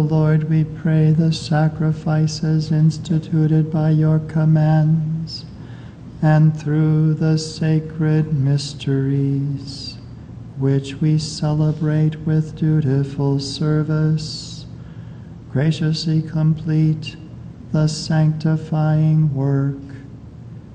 Lord, we pray the sacrifices instituted by your commands and through the sacred mysteries, which we celebrate with dutiful service, graciously complete the sanctifying work